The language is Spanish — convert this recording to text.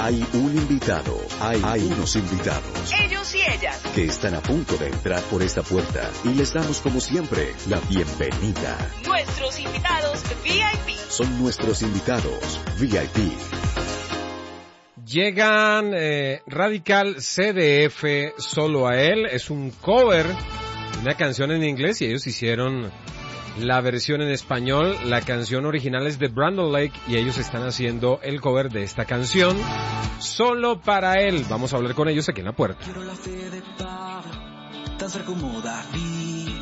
Hay un invitado, hay unos invitados. Ellos y ellas. Que están a punto de entrar por esta puerta y les damos como siempre la bienvenida. Nuestros invitados VIP. Son nuestros invitados VIP. Llegan Radical CDF, Solo a Él. Es un cover de una canción en inglés y ellos hicieron la versión en español. La canción original es de Brandon Lake y ellos están haciendo el cover de esta canción solo para él. Vamos a hablar con ellos aquí en la puerta. Quiero la fe de Pablo, tan ser como David.